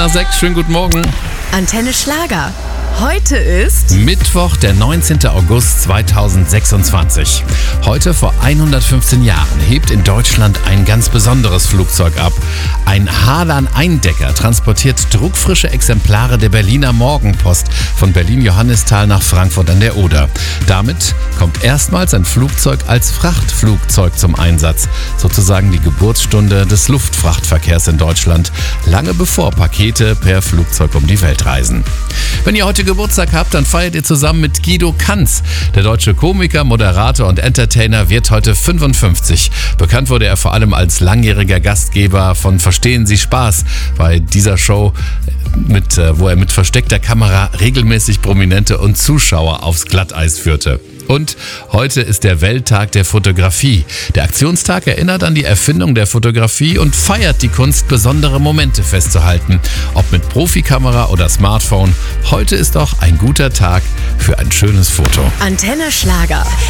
6, schönen guten Morgen. Antenne Schlager. Heute ist Mittwoch, der 19. August 2026. Heute vor 115 Jahren hebt in Deutschland ein ganz besonderes Flugzeug ab. Ein Hadern-Eindecker transportiert druckfrische Exemplare der Berliner Morgenpost von Berlin-Johannisthal nach Frankfurt an der Oder. Damit kommt erstmals ein Flugzeug als Frachtflugzeug zum Einsatz. Sozusagen die Geburtsstunde des Luftfrachtverkehrs in Deutschland. Lange bevor Pakete per Flugzeug um die Welt reisen. Wenn ihr heute Geburtstag habt, dann feiert ihr zusammen mit Guido Kanz. Der deutsche Komiker, Moderator und Entertainer wird heute 55. Bekannt wurde er vor allem als langjähriger Gastgeber von Verstehen Sie Spaß bei dieser Show, wo er mit versteckter Kamera regelmäßig Prominente und Zuschauer aufs Glatteis führte. Und heute ist der Welttag der Fotografie. Der Aktionstag erinnert an die Erfindung der Fotografie und feiert die Kunst, besondere Momente festzuhalten. Ob mit Profikamera oder Smartphone, heute ist auch ein guter Tag für ein schönes Foto. Antenne Schlager.